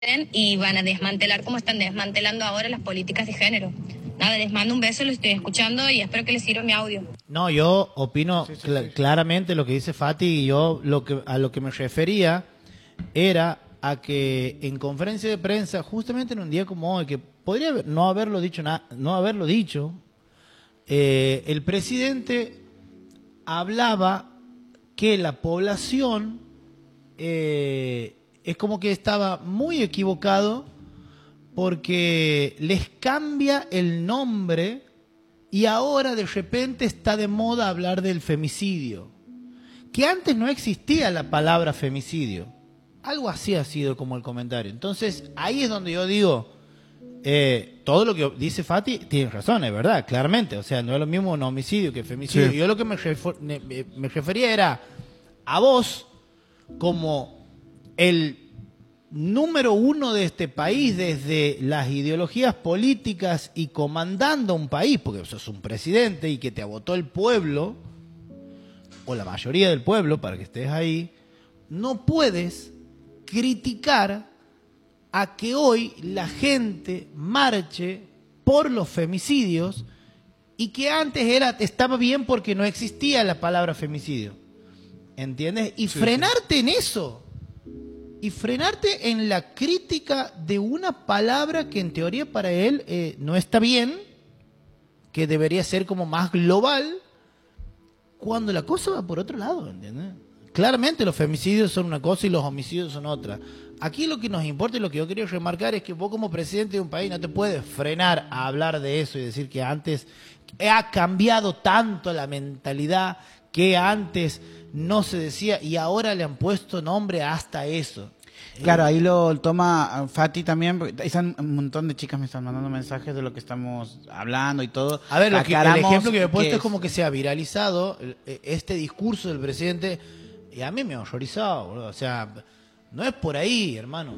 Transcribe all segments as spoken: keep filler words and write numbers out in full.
y van a desmantelar como están desmantelando ahora las políticas de género. Nada, les mando un beso, lo estoy escuchando y espero que les sirva mi audio. No, yo opino sí, sí, cl- sí. claramente lo que dice Fati, y yo lo que a lo que me refería era a que en conferencia de prensa, justamente en un día como hoy, que podría haber, no haberlo dicho, na, no haberlo dicho, eh, el presidente hablaba que la población eh, es como que estaba muy equivocado porque les cambia el nombre y ahora de repente está de moda hablar del femicidio, que antes no existía la palabra femicidio. Algo así ha sido como el comentario. Entonces ahí es donde yo digo, eh, todo lo que dice Fati tiene razón, es verdad, claramente. O sea, no es lo mismo un homicidio que femicidio. Sí. Yo lo que me, refer me, me refería era a vos como el número uno de este país desde las ideologías políticas y comandando un país, porque sos un presidente y que te votó el pueblo, o la mayoría del pueblo, para que estés ahí, no puedes criticar a que hoy la gente marche por los femicidios y que antes era estaba bien porque no existía la palabra femicidio. ¿Entiendes? Y sí, frenarte sí. en eso. Y frenarte en la crítica de una palabra que en teoría para él eh, no está bien, que debería ser como más global, cuando la cosa va por otro lado, ¿entiendes? Claramente los femicidios son una cosa y los homicidios son otra. Aquí lo que nos importa y lo que yo quería remarcar es que vos como presidente de un país no te puedes frenar a hablar de eso y decir que antes ha cambiado tanto la mentalidad, que antes no se decía y ahora le han puesto nombre hasta eso. Claro, ahí lo toma Fati también, porque están un montón de chicas me están mandando mensajes de lo que estamos hablando y todo. A ver, lo que, el ejemplo que me he puesto es, es como que se ha viralizado este discurso del presidente y a mí me ha horrorizado, boludo. O sea, no es por ahí, hermano.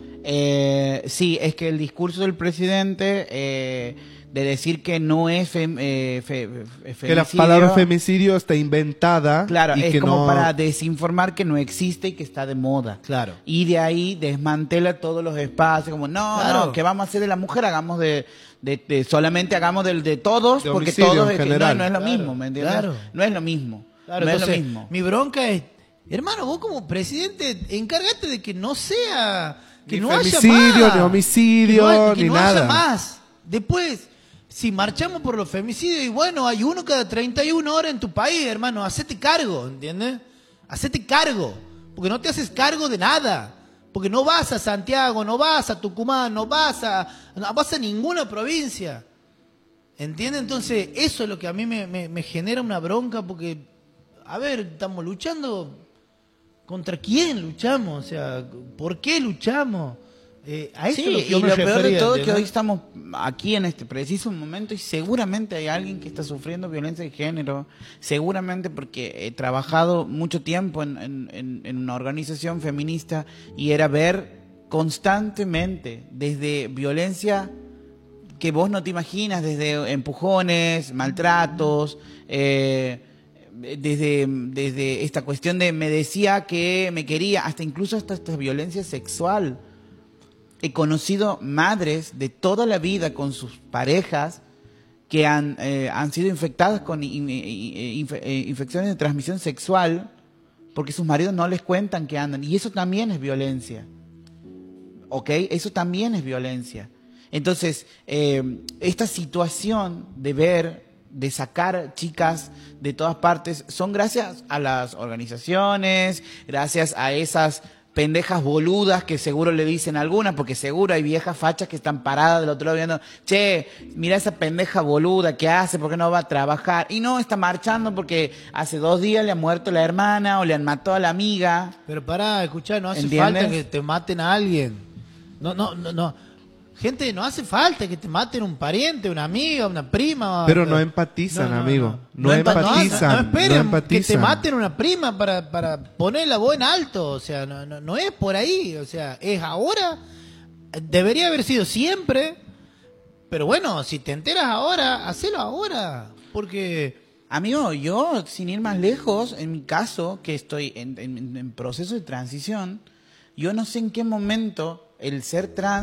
Eh, sí, es que el discurso del presidente eh, de decir que no es fem, eh, fe, fe, que la palabra femicidio está inventada. Claro, y es que como no... para desinformar que no existe y que está de moda. Claro. Y de ahí desmantela todos los espacios, como no, claro. no, que vamos a hacer de la mujer, hagamos de, de, de solamente hagamos del de todos, de porque todos es, no, no es lo claro, mismo, ¿me entiendes? Claro. No es lo mismo. Claro, no entonces, es lo mismo. Mi bronca es, hermano, vos como presidente, encárgate de que no sea, que ni no femicidio, haya más. ni homicidio, que no, que ni no nada. haya más. Después, si marchamos por los femicidios y bueno, hay uno cada treinta y una horas en tu país, hermano, hacete cargo, ¿entiendes? Hacete cargo, porque no te haces cargo de nada. Porque no vas a Santiago, no vas a Tucumán, no vas a, no vas a ninguna provincia. ¿Entiendes? Entonces, eso es lo que a mí me, me, me genera una bronca, porque, a ver, estamos luchando, ¿contra quién luchamos? O sea, ¿por qué luchamos? Eh, a eso sí, es lo que yo y me lo refería, peor de todo es ¿entiendes? que hoy estamos aquí en este preciso momento y seguramente hay alguien que está sufriendo violencia de género, seguramente porque he trabajado mucho tiempo en, en, en una organización feminista y era ver constantemente desde violencia que vos no te imaginas, desde empujones, maltratos, eh, desde, desde esta cuestión de me decía que me quería, hasta incluso hasta esta violencia sexual. He conocido madres de toda la vida con sus parejas que han, eh, han sido infectadas con in, in, in, infecciones de transmisión sexual porque sus maridos no les cuentan que andan. Y eso también es violencia. ¿Ok? Eso también es violencia. Entonces, eh, esta situación de ver, de sacar chicas de todas partes, son gracias a las organizaciones, gracias a esas pendejas boludas que seguro le dicen algunas, porque seguro hay viejas fachas que están paradas del otro lado viendo, che, mira esa pendeja boluda que hace, ¿por qué no va a trabajar? Y no, está marchando porque hace dos días le ha muerto la hermana o le han matado a la amiga. Pero pará, escuchá, no hace ¿Entiendes? falta que te maten a alguien. No, no, no, no. Gente, no hace falta que te maten un pariente, una amiga, una prima. Pero no empatizan, no, no, amigo. No, No, no empatizan. No, no esperen no empatizan. que te maten una prima para, para poner la voz en alto. O sea, no, no, no es por ahí. O sea, es ahora. Debería haber sido siempre. Pero bueno, si te enteras ahora, hacelo ahora. Porque... Amigo, yo, sin ir más lejos, en mi caso, que estoy en, en, en proceso de transición, yo no sé en qué momento... el ser trans